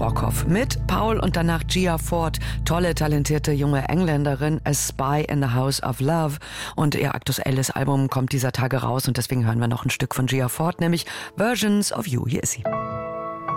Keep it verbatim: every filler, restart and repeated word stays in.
Brockhoff mit Paul und danach Gia Ford, tolle, talentierte junge Engländerin, A Spy in the House of Love. Und ihr aktuelles Album kommt dieser Tage raus und deswegen hören wir noch ein Stück von Gia Ford, nämlich Versions of You. Hier ist sie.